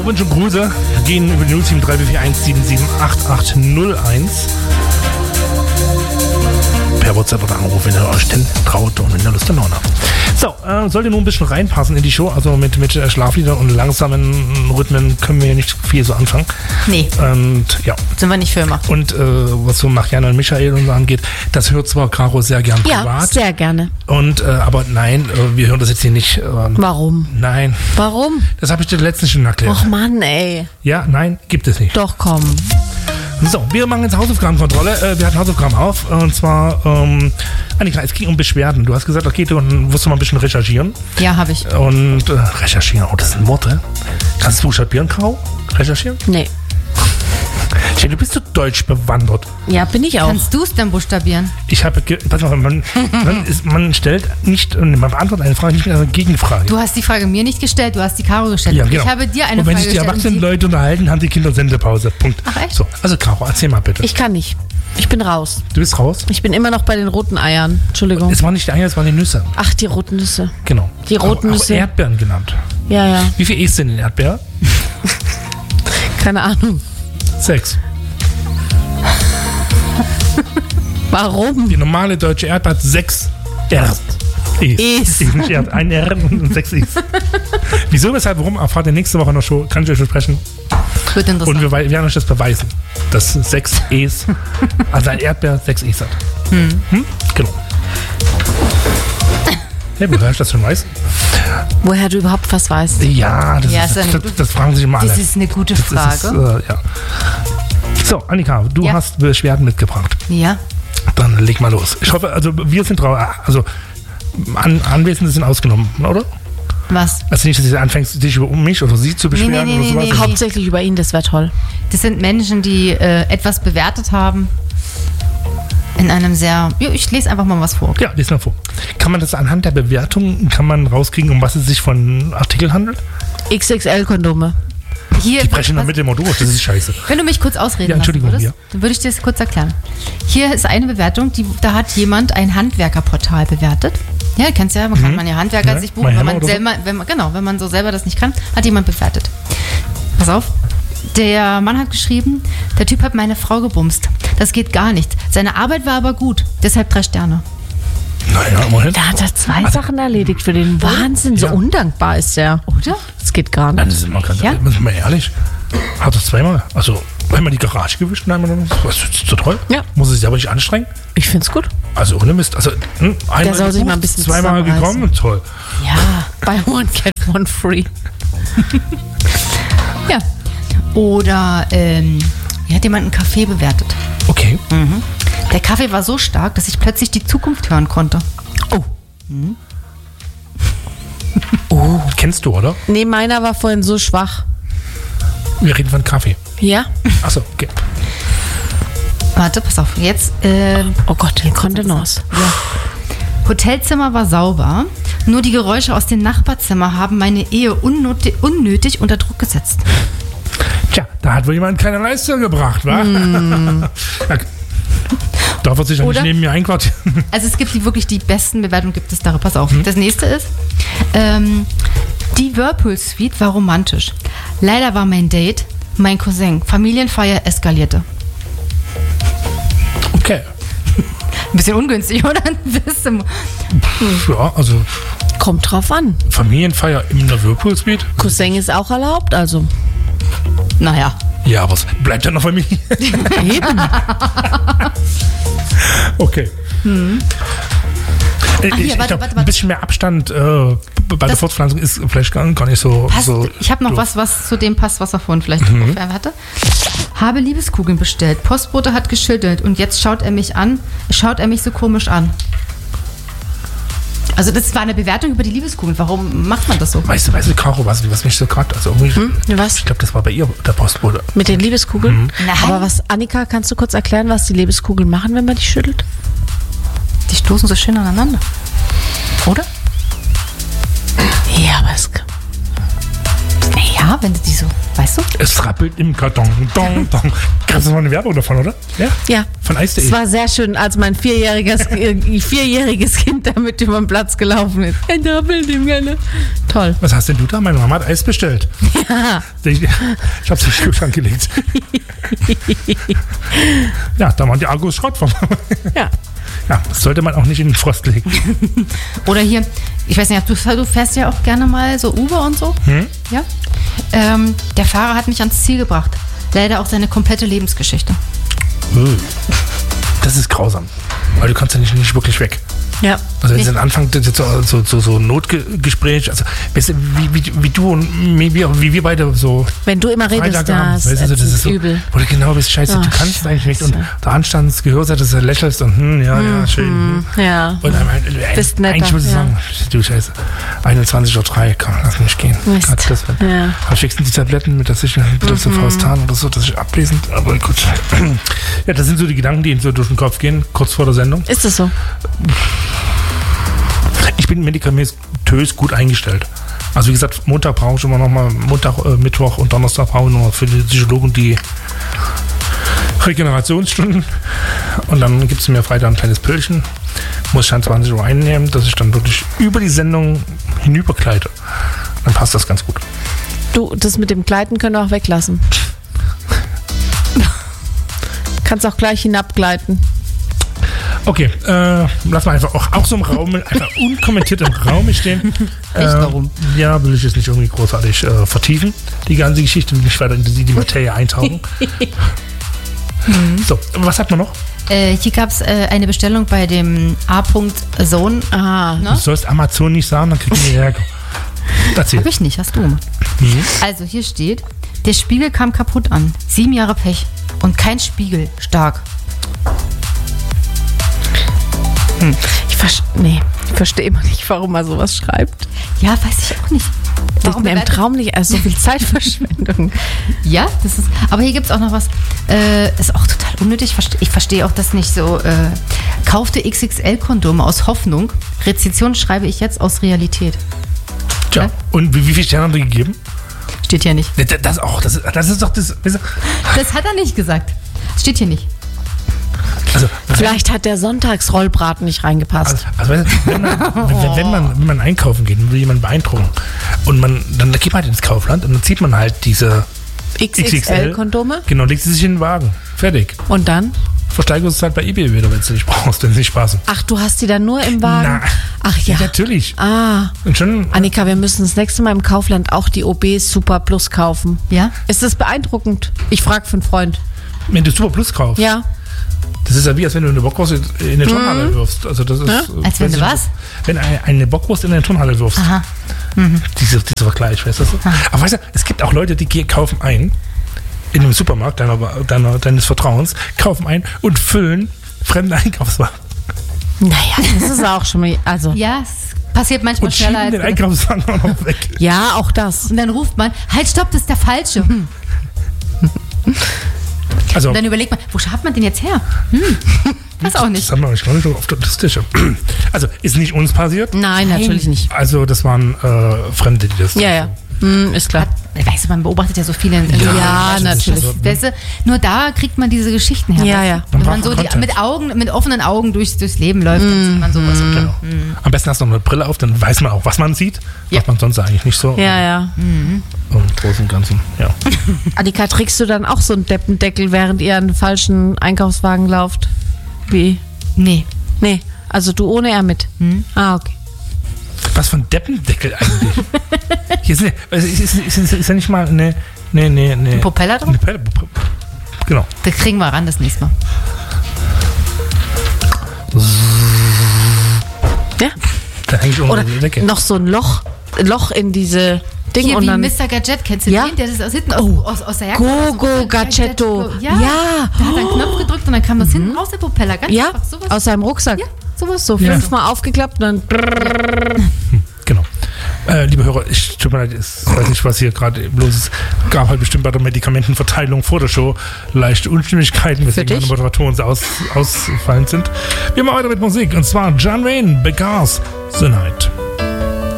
Wünsche und Grüße gehen über die 07341778801 per WhatsApp oder Anruf, wenn ihr euch denn traut und wenn ihr Lust habt. So, sollte nur ein bisschen reinpassen in die Show, also mit Schlafliedern und langsamen Rhythmen können wir nicht viel so anfangen. Nee. Und ja. Sind wir nicht für immer. Und was so Marianne und Michael und so angeht, das hört zwar Caro sehr gern privat. Ja, sehr gerne. Und aber nein, wir hören das jetzt hier nicht. Warum? Nein. Warum? Das habe ich dir letztens schon erklärt. Och Mann, ey. Ja, nein, gibt es nicht. Doch, komm. So, wir machen jetzt Hausaufgabenkontrolle. Wir hatten Hausaufgaben auf. Und zwar, Annika, es ging um Beschwerden. Du hast gesagt, okay, du musst mal ein bisschen recherchieren. Ja, habe ich. Und recherchieren, oh, das sind Worte. Kannst du buchstabieren, Caro? Recherchieren? Nee. Du bist so deutsch bewandert. Ja, bin ich auch. Kannst du es denn buchstabieren? Ich habe, pass mal, man stellt nicht, man beantwortet eine Frage nicht mit einer Gegenfrage. Du hast die Frage mir nicht gestellt, du hast die Caro gestellt. Ja, genau. Ich habe dir eine und wenn Frage sich die gestellt. erwachsenen Leute unterhalten, haben die Kinder Sendepause. Punkt. Ach, echt? So, also Caro, erzähl mal bitte. Ich kann nicht. Ich bin raus. Du bist raus? Ich bin immer noch bei den roten Eiern. Entschuldigung. Es waren nicht die Eier, es waren die Nüsse. Ach, die roten Nüsse. Genau. Die roten auch Nüsse. Erdbeeren genannt. Ja, ja. Wie viel isst denn in Erdbeer? Keine Ahnung. 6. Warum? Die normale deutsche Erdbeer hat 6 R's. Is. Ein R und 6 Is. Wieso, weshalb, warum, erfahrt ihr nächste Woche noch Show. Kann ich euch versprechen. Wird interessant. Und wir werden euch das beweisen, dass 6 E's, also ein Erdbeer 6 E's hat. Genau. Hey, woher ich das schon weiß? Woher du überhaupt was weißt? Ja, das fragen sich immer alle. Das ist eine gute Frage. Ja. So, Annika, du hast Beschwerden mitgebracht. Ja. Dann leg mal los. Ich hoffe, also wir sind also Anwesende sind ausgenommen, oder? Was? Also nicht, dass du anfängst, dich über mich oder sie zu beschweren oder sowas. Nee. Hauptsächlich über ihn, das wäre toll. Das sind Menschen, die etwas bewertet haben. In einem sehr... Ja, ich lese einfach mal was vor. Ja, lies mal vor. Kann man das anhand der Bewertung, rauskriegen, um was es sich von Artikel handelt? XXL-Kondome. Hier, Die brechen dann mit dem Motto, das ist scheiße. wenn du mich kurz ausreden Ja, Entschuldigung, lassen würdest, dann würde ich dir das kurz erklären. Hier ist eine Bewertung, da hat jemand ein Handwerkerportal bewertet. Ja, kennst ja, man kann ja Handwerker sich buchen, wenn man so selber das nicht kann, hat jemand bewertet. Pass auf. Der Mann hat geschrieben, der Typ hat meine Frau gebumst. Das geht gar nicht. Seine Arbeit war aber gut, deshalb 3 Sterne. Naja, immerhin. Da hat er 2 Sachen erledigt für den Wahnsinn. So undankbar ist der. Oder? Das geht gar Nein, nicht. das ist mal ganz mal ehrlich. Hat das zweimal. Also, einmal die Garage gewischt und einmal das ist so toll. Ja. Muss er sich aber nicht anstrengen. Ich find's gut. Also ohne Mist. Also einmal soll sich gebucht, mal ein bisschen zweimal zusammenreißen. gekommen, toll. Ja, buy one, get one free. Ja. Oder hier hat jemand einen Kaffee bewertet. Okay. Der Kaffee war so stark, dass ich plötzlich die Zukunft hören konnte. Oh. Oh, kennst du, oder? Nee, meiner war vorhin so schwach. Wir reden von Kaffee. Ja? Achso, okay. Warte, pass auf. Jetzt, Oh Gott, den Kontenance. Hotelzimmer war sauber, nur die Geräusche aus dem Nachbarzimmer haben meine Ehe unnötig unter Druck gesetzt. Tja, da hat wohl jemand keine Leistung gebracht, wa? Darf er sich dann nicht neben mir einquartieren? Also es gibt wirklich die besten Bewertungen, gibt es darüber. Pass auf. Das nächste ist, die Whirlpool Suite war romantisch. Leider war mein Date mein Cousin. Familienfeier eskalierte. Okay. Ein bisschen ungünstig, oder? Ja, also Kommt drauf an. Familienfeier in der Whirlpool Suite? Cousin ist auch erlaubt, also. Naja. Ja, aber es bleibt ja noch Familie. Eben. Okay. Ich warte. glaube, ein bisschen mehr Abstand bei der Fortpflanzung ist vielleicht gar nicht so... Passt. so Ich habe noch doof. was zu dem passt, was er vorhin vielleicht hatte. Habe Liebeskugeln bestellt. Postbote hat geschüttelt und jetzt schaut er mich so komisch an. Also das war eine Bewertung über die Liebeskugeln. Warum macht man das so? Weißt du, Caro, was mich so gerade... Also Was? ich glaube, das war bei ihr, der Postbote. Mit den Liebeskugeln? Nein. Aber Annika, kannst du kurz erklären, was die Liebeskugeln machen, wenn man die schüttelt? Die stoßen so schön aneinander. Oder? Ja, aber es... Ja. Ja, wenn du die so, weißt du? Es rappelt im Karton. Dong, dong. Gab es noch eine Werbung davon, oder? Ja. Von Eis.de. Es war sehr schön, als mein vierjähriges Kind damit über den Platz gelaufen ist. Ein rappelt im Gerne. Toll. Was hast denn du da? Meine Mama hat Eis bestellt. Ja. Ich hab's im Kühlschrank gelegt. Ja, da waren die Akkus Schrott vom. Ja. Ja, das sollte man auch nicht in den Frost legen. Oder hier, ich weiß nicht, du fährst ja auch gerne mal so Uber und so. Ja. Der Fahrer hat mich ans Ziel gebracht. Leider auch seine komplette Lebensgeschichte. Das ist grausam. Weil du kannst ja nicht wirklich weg. Ja. Also wenn sie dann anfangen, so ein Notgespräch, also weißt du, wie du und wie wir beide so. Wenn du immer redest, das ist so übel. Wo du genau bist, scheiße, du kannst eigentlich nicht. Und der Anstandsgehör sagt, dass du lächelst und schön. Ja. Und Bist netter, eigentlich würde ich sagen, du Scheiße, 21:03 Uhr, komm, lass mich gehen. Ja. Aber schickst du die Tabletten mit der Sicherheit, mit der Faustan oder so, dass ich abwesend, aber gut. Ja, das sind so die Gedanken, die ihnen so durch den Kopf gehen, kurz vor der Sendung. Ist das so? Ich bin medikamentös gut eingestellt. Also wie gesagt, Montag brauche ich immer nochmal, Mittwoch und Donnerstag brauche ich nochmal für die Psychologen die Regenerationsstunden. Und dann gibt es mir Freitag ein kleines Pillchen. Muss ich dann 20 Uhr einnehmen, dass ich dann wirklich über die Sendung hinübergleite. Dann passt das ganz gut. Du, das mit dem Gleiten können wir auch weglassen. Kannst auch gleich hinabgleiten. Okay, lass mal einfach auch so im Raum, einfach unkommentiert im Raum stehen. Warum? Ja, will ich jetzt nicht irgendwie großartig vertiefen. Die ganze Geschichte will nicht weiter in die Materie eintauchen. So, was hat man noch? Hier gab es eine Bestellung bei dem A.Sohn. Du sollst Amazon nicht sagen, dann kriegen wir Ärger. Erzähl. Hab ich nicht, hast du. Also hier steht, der Spiegel kam kaputt an. 7 Jahre Pech. Und kein Spiegel. Stark. Ich verstehe immer nicht, warum er sowas schreibt. Ja, weiß ich auch nicht. Warum im Traum nicht? Also so viel Zeitverschwendung. Ja, das ist. Aber hier gibt es auch noch was. Ist auch total unnötig. Ich verstehe auch das nicht so. Kaufte XXL-Kondome aus Hoffnung. Rezension schreibe ich jetzt aus Realität. Tja, ja? Und wie viele Sterne haben die gegeben? Steht hier nicht. Das ist doch das. Das hat er nicht gesagt. Steht hier nicht. Also, vielleicht hat der Sonntagsrollbraten nicht reingepasst. Also wenn man einkaufen geht und will jemanden beeindrucken und dann geht man halt ins Kaufland und dann zieht man halt diese XXL-Kondome. Genau, legt sie sich in den Wagen. Fertig. Und dann? Versteigerungszeit bei eBay wieder, wenn du nicht brauchst, wenn sie nicht Spaß. Ach, du hast die dann nur im Wagen? Ach ja. Ja, natürlich. Und schon, Annika, wir müssen das nächste Mal im Kaufland auch die OB Super Plus kaufen. Ja? Ist das beeindruckend? Ich frage für einen Freund. Wenn du Super Plus kaufst? Ja. Das ist ja wie, als wenn du eine Bockwurst in eine Turnhalle wirfst. Also das ist, ja? Als wenn du was? Wenn eine Bockwurst in eine Turnhalle wirfst. Aha. Dieser Vergleich, weißt du? Aber weißt du, es gibt auch Leute, die kaufen ein, in einem Supermarkt deines Vertrauens, kaufen ein und füllen fremde Einkaufswagen. Naja, das ist auch schon mal, also. Ja, es passiert manchmal und schneller als... den Einkaufswagen auch noch weg. Ja, auch das. Und dann ruft man, halt, stopp, das ist der Falsche. Also, und dann überlegt man, wo hat man den jetzt her? Weiß auch nicht. Das haben wir euch gar nicht auf der Liste. Also, ist nicht uns passiert? Nein, natürlich nicht. Also, das waren Fremde, die das... Ja. Ist klar. Weißt du, man beobachtet ja so viele... Ja, natürlich. Weißt du, nur da kriegt man diese Geschichten her. Ja. Wenn man so mit offenen Augen durchs Leben läuft, dann sieht man sowas. Genau. Am besten hast du noch eine Brille auf, dann weiß man auch, was man sieht. Was man sonst eigentlich nicht so... Ja. Im Großen und Ganzen, ja. Annika, trägst du dann auch so einen Deppendeckel, während ihr einen falschen Einkaufswagen lauft? Wie? Nee, also du ohne er mit? Okay. Was für ein Deppendeckel eigentlich? Hier ist ja nicht mal eine Propeller drauf? Genau. Das kriegen wir ran das nächste Mal. Ja? Da hängt ich oder die Decke. Noch so ein Loch in diese Ding. Hier und wie dann Mr. Gadget, kennst du den? Der ist aus hinten aus der Jacke. Gogo Gadgetto. Ja. Da hat er einen Knopf gedrückt und dann kam das hinten raus, der Propeller. Ganz einfach. Sowas. Aus seinem Rucksack. Ja, sowas. So 5-mal aufgeklappt und dann... Genau. Liebe Hörer, tut mir leid, ich weiß nicht, was hier gerade los ist. Gab halt bestimmt bei der Medikamentenverteilung vor der Show leichte Unstimmigkeiten, weswegen meine Moderatoren so ausfallend sind. Wir machen weiter mit Musik, und zwar John Wayne, Beggars the Night.